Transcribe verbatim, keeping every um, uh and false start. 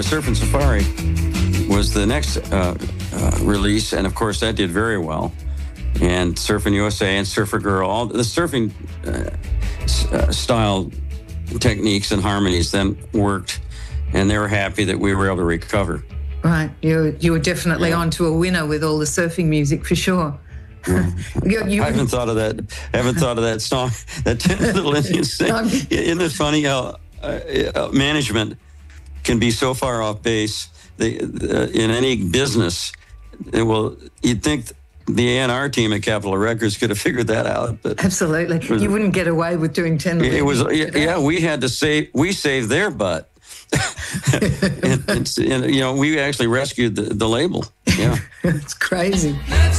uh, Surfing Safari was the next uh, uh, release, and of course that did very well. And Surfing U S A and Surfer Girl, all the surfing uh, s- uh, style techniques and harmonies then worked, and they were happy that we were able to recover. Right, you you were definitely Yeah. onto a winner with all the surfing music for sure. you, you, I haven't thought of that. I haven't thought of that song, that little Indian thing. Isn't it funny how uh, uh, management can be so far off base? They, uh, in any business, it will. You'd think the A and R team at Capitol Records could have figured that out, but absolutely, was, you wouldn't get away with doing ten. It was yeah, yeah. We had to save. We saved their butt. and, and, and, you know, we actually rescued the, the label. Yeah, it's crazy.